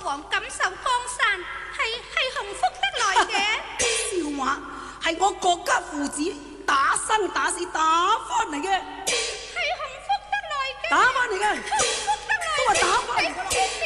王感受江山，係幸福得來嘅。 笑話，係我國家父子打生打死打翻嚟嘅， 係幸福得來嘅。 打翻嚟嘅， 幸福得來都話打翻嚟㗎啦。